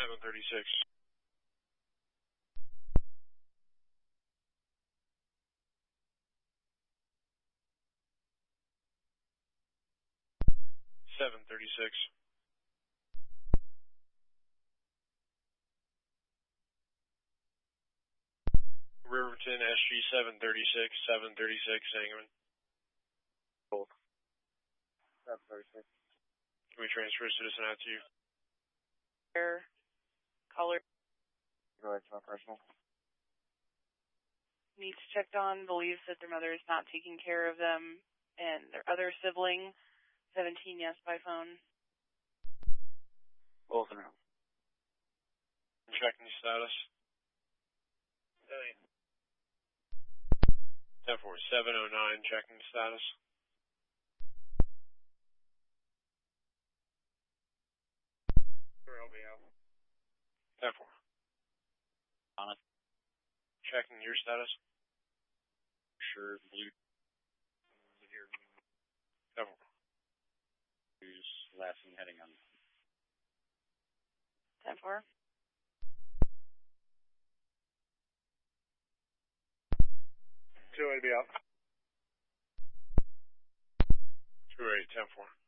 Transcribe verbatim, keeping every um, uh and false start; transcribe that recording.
seven thirty-six. seven thirty-six. Riverton, S G seven thirty-six, seven thirty-six, Sangamon. Both. seven thirty-six. Can we transfer citizen out to you? Air, color. Go ahead, it's my personal. Needs checked on, believes that their mother is not taking care of them, and their other sibling, seventeen, yes, by phone. Both now. Checking status. ten four, seven oh nine, checking status. I'll be out. ten four. On it. Checking your status. Sure, blue. ten four. Who's last and heading on? ten four. two eight, be out. two eight, ten four.